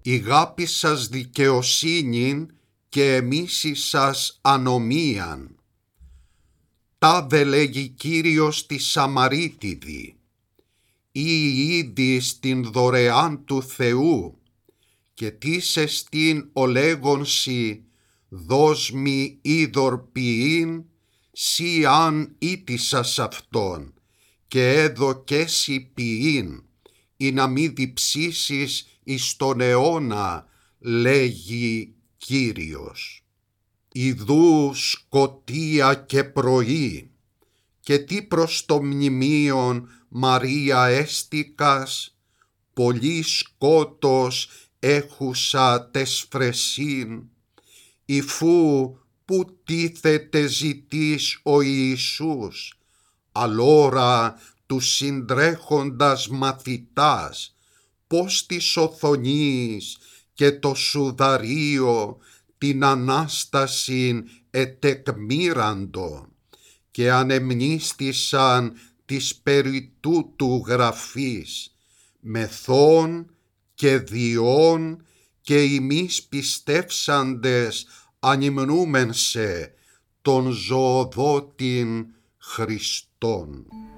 ηγάπησας δικαιοσύνην και εμίσησας ανομίαν. Τάδε λέγει Κύριος τη Σαμαρίτιδη, ή ήδη στην δωρεάν του Θεού, και τίς εστίν ο λέγονσι, δώσ' μη είδωρ ποιήν, σι αν ήτησας αυτόν, και έδωκέσι ποιήν, ή να μη διψήσεις εις τον αιώνα, λέγει Κύριος. Ιδού σκοτία και πρωί, και τι προς το μνημείον Μαρία έστικας, πολύ σκότος έχουσα τες φρεσίν, υφού που τίθεται ζητείς ο Ιησούς, αλώρα του συντρέχοντας μαθητάς, πως της οθονής και το σουδαρίο την Ανάστασιν ετεκμήραντο, και ανεμνίστησαν της περί τούτου γραφής, μεθών και διών και ημείς πιστεύσαντες ανυμνούμεν σε τον ζωοδότην Χριστόν.